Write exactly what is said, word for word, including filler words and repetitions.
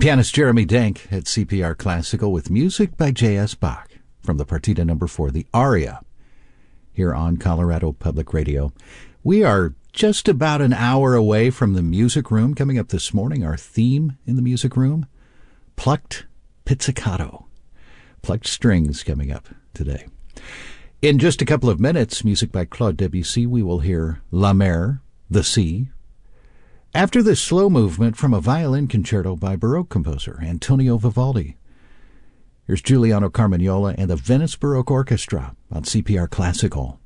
Pianist Jeremy Denk at C P R Classical with music by J S. Bach from the Partita number four, the Aria, here on Colorado Public Radio. We are just about an hour away from the music room. Coming up this morning, our theme in the music room, plucked pizzicato. Plucked strings coming up today. In just a couple of minutes, music by Claude Debussy, we will hear La Mer, the Sea. After this slow movement from a violin concerto by Baroque composer Antonio Vivaldi. Here's Giuliano Carmagnola and the Venice Baroque Orchestra on C P R Classical.